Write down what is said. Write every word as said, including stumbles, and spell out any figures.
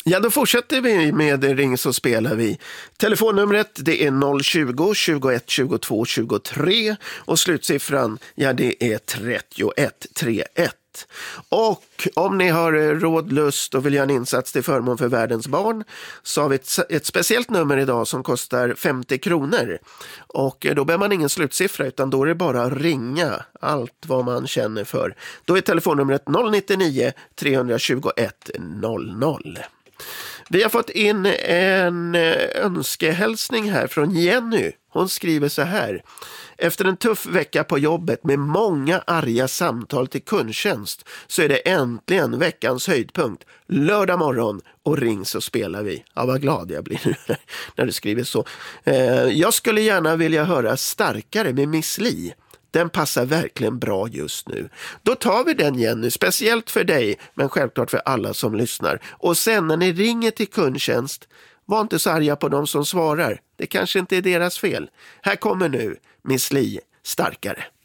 Ja, då fortsätter vi med Ring så spelar vi. Telefonnumret det är noll tjugo, tjugoett, tjugotvå, tjugotre och slutsiffran ja det är trettioett trettioett. Och om ni har råd, lust och vill göra en insats till förmån för världens barn så har vi ett, ett speciellt nummer idag som kostar femtio kronor. Och då behöver man ingen slutsiffra utan då är det bara att ringa allt vad man känner för. Då är telefonnumret noll nio nio, tre två ett, noll noll. Vi har fått in en önskehälsning här från Jenny. Hon skriver så här. Efter en tuff vecka på jobbet med många arga samtal till kundtjänst så är det äntligen veckans höjdpunkt. Lördag morgon och ring så spelar vi. Ja, vad glad jag blir nu när du skriver så. Jag skulle gärna vilja höra Starkare med Miss Li. Den passar verkligen bra just nu. Då tar vi den, Jenny, speciellt för dig, men självklart för alla som lyssnar. Och sen när ni ringer till kundtjänst, var inte så arga på de som svarar. Det kanske inte är deras fel. Här kommer nu Miss Li, Starkare.